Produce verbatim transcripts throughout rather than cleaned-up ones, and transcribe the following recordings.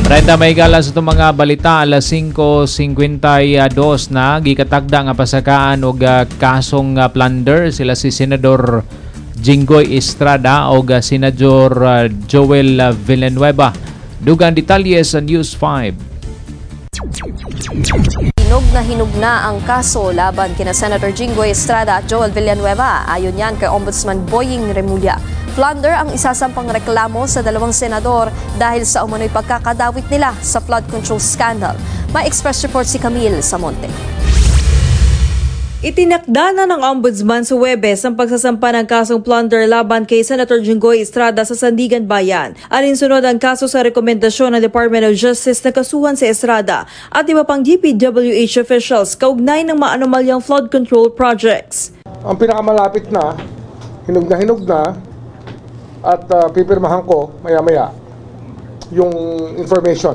Renta may galas itong mga balita alas singko singkwentados na gikatagda nga pasakaan og uh, kasong uh, plunder sila si Senador Jinggoy Estrada o uh, Senador uh, Joel uh, Villanueva. Dugang detalye sa News five. Hinog na hinog na ang kaso laban kina Senator Jinggoy Estrada at Joel Villanueva. Ayon yan kay Ombudsman Boying Remulla. Plunder ang isasampang reklamo sa dalawang senador dahil sa umano'y pagkakadawit nila sa flood control scandal. May express report si Camille Samonte. Itinakda na ng Ombudsman sa Huwebes ang pagsasampa ng kasong plunder laban kay Senator Jinggoy Estrada sa Sandigan Bayan. Alinsunod ang kaso sa rekomendasyon ng Department of Justice na kasuhan si Estrada at iba pang D P W H officials kaugnay ng maanomalyang flood control projects. Ang pinakamalapit na, hinog na hinog na, at uh, pipirmahan ko maya-maya yung information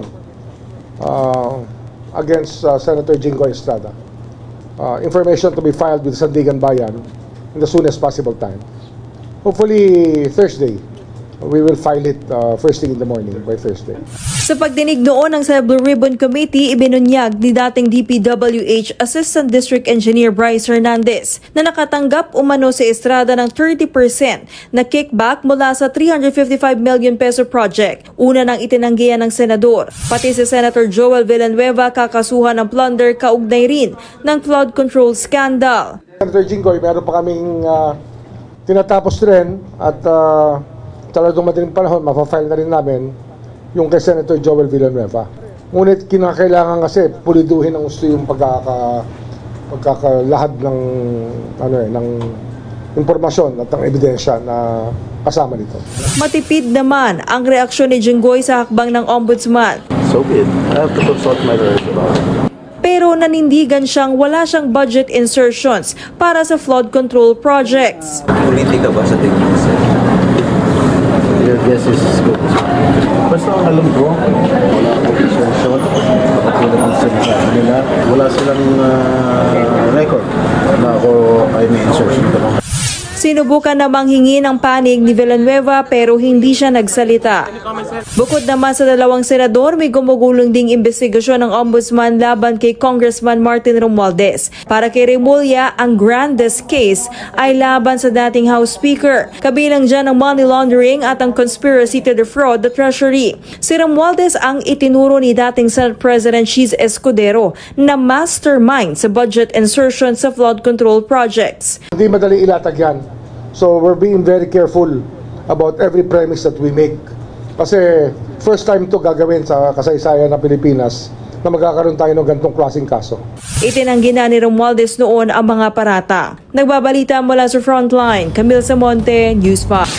uh, against uh, Senator Jinggoy Estrada. Uh, information to be filed with Sandigan Bayan in the soonest possible time. Hopefully Thursday. We will file it uh, first thing in the morning by Thursday. Sa pagdinig noon ng sa Blue Ribbon Committee, ibinunyag ni dating D P W H Assistant District Engineer Bryce Hernandez na nakatanggap umano si Estrada ng thirty percent na kickback mula sa three hundred fifty-five million peso project. Una nang itinanggihan ng senador. Pati si Senator Joel Villanueva kakasuhan ng plunder kaugnay rin ng flood control scandal. Senator Jinggoy, meron pa kaming uh, tinatapos rin at uh, talagang madaling panahon, mapafile na rin namin yung kay Senator Joel Villanueva. Ngunit kinakailangan kasi puliduhin ang gusto yung pagkaka, pagkakalahad ng, ano eh, ng impormasyon at ng ebidensya na kasama nito. Matipid naman ang reaksyon ni Jinggoy sa hakbang ng Ombudsman. So be it. I have to consult my lawyers about it. Pero nanindigan siyang wala siyang budget insertions para sa flood control projects. Politika ba sa tingin sa your guess is good. Basta ang alam ko, wala akong insertion. Katulad ng sinasabi nila, wala silang uh, record na ako ay may insertion ko. Sinubukan namang hingi ng panig ni Villanueva pero hindi siya nagsalita. Bukod naman sa dalawang senador, may gumugulong ding investigasyon ng Ombudsman laban kay Congressman Martin Romualdez. Para kay Remulla, ang grandest case ay laban sa dating House Speaker. Kabilang dyan ang money laundering at ang conspiracy to defraud the Treasury. Si Romualdez ang itinuro ni dating Senate President Cheese Escudero na mastermind sa budget insertion sa flood control projects. Hindi madali ilatag yan. So we're being very careful about every premise that we make. Kasi first time to gagawin sa kasaysayan ng Pilipinas na magkakaroon tayo ng ganitong klaseng kaso. Itinanggi na ni Romualdez noon ang mga parata. Nagbabalita mula sa Frontline, Camille Samonte, News five.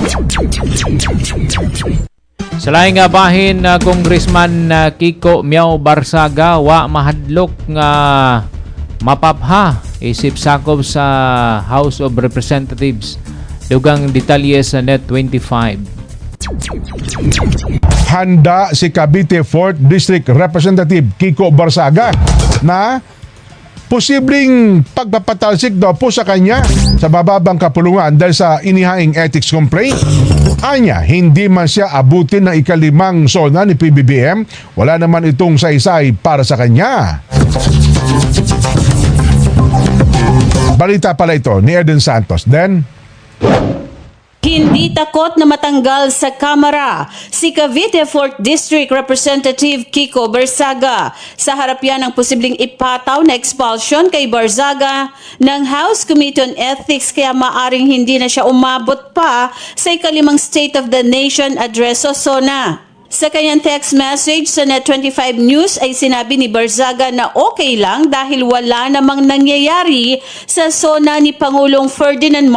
Sa laing nga bahin, uh, Congressman uh, Kiko Miao Barsaga wa mahadlok nga mapapha isip sakop sa House of Representatives. Dugang detalye sa Net twenty-five. Handa si Cavite fourth District Representative Kiko Barsaga na posibleng pagpapatalsik daw po sa kanya sa bababang kapulungan dahil sa inihaing ethics complaint. Anya, hindi man siya abutin ng ikalimang sona ni P B B M, wala naman itong saysay para sa kanya. Balita pala ito ni Eden Santos. Then, hindi takot na matanggal sa Kamara si Cavite fourth District Representative Kiko Barsaga sa harap yan ng posibleng ipataw na expulsion kay Barsaga ng House Committee on Ethics kaya maaring hindi na siya umabot pa sa ikalimang State of the Nation address o SONA. Sa kanyang text message sa Net twenty-five News ay sinabi ni Barsaga na okay lang dahil wala namang nangyayari sa SONA ni Pangulong Ferdinand